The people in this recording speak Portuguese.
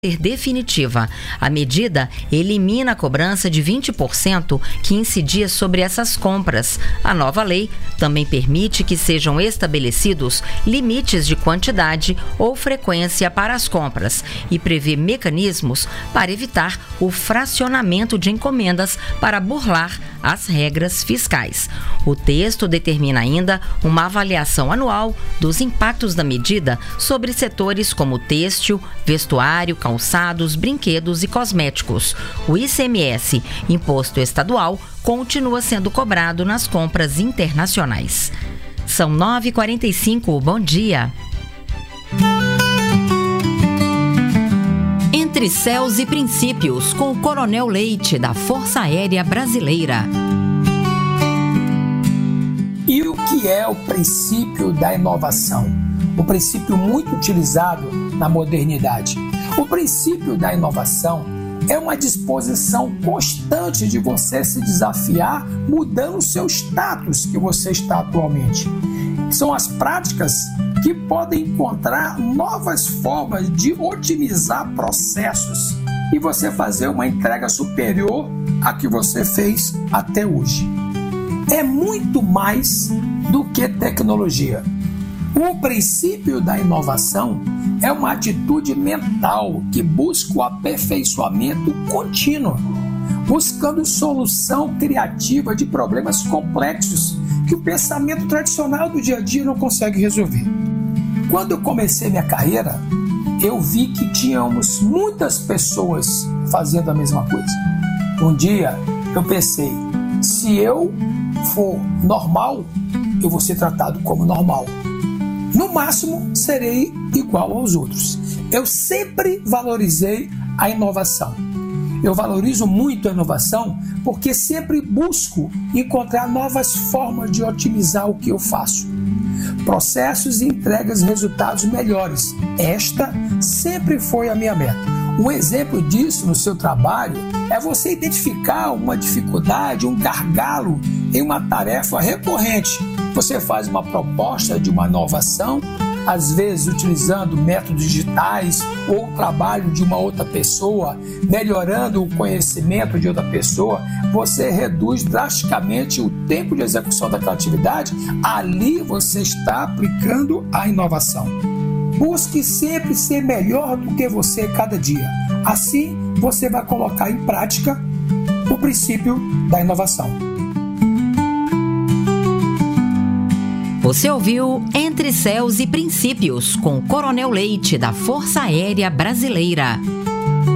definitiva. A medida elimina a cobrança de 20% que incidia sobre essas compras. A nova lei também permite que sejam estabelecidos limites de quantidade ou frequência para as compras e prevê mecanismos para evitar o fracionamento de encomendas para burlar as regras fiscais. O texto determina ainda uma avaliação anual dos impactos da medida sobre setores como têxtil, vestuário, calçados, brinquedos e cosméticos. O ICMS, imposto estadual, continua sendo cobrado nas compras internacionais. São 9h45, bom dia. Entre Céus e Princípios, com o Coronel Leite, da Força Aérea Brasileira. E o que é o princípio da inovação? Um princípio muito utilizado na modernidade. O princípio da inovação é uma disposição constante de você se desafiar, mudando o seu status que você está atualmente. São as práticas que podem encontrar novas formas de otimizar processos e você fazer uma entrega superior à que você fez até hoje. É muito mais do que tecnologia. O princípio da inovação é uma atitude mental que busca o aperfeiçoamento contínuo, buscando solução criativa de problemas complexos que o pensamento tradicional do dia a dia não consegue resolver. Quando eu comecei minha carreira, eu vi que tínhamos muitas pessoas fazendo a mesma coisa. Um dia eu pensei, se eu for normal, eu vou ser tratado como normal. No máximo, serei igual aos outros. Eu sempre valorizei a inovação. Eu valorizo muito a inovação porque sempre busco encontrar novas formas de otimizar o que eu faço. Processos e entregas resultados melhores. Esta sempre foi a minha meta. Um exemplo disso no seu trabalho é você identificar uma dificuldade, um gargalo em uma tarefa recorrente. Você faz uma proposta de uma inovação, às vezes utilizando métodos digitais ou o trabalho de uma outra pessoa, melhorando o conhecimento de outra pessoa, você reduz drasticamente o tempo de execução daquela atividade. Ali você está aplicando a inovação. Busque sempre ser melhor do que você cada dia. Assim, você vai colocar em prática o princípio da inovação. Você ouviu Entre Céus e Princípios, com o Coronel Leite, da Força Aérea Brasileira.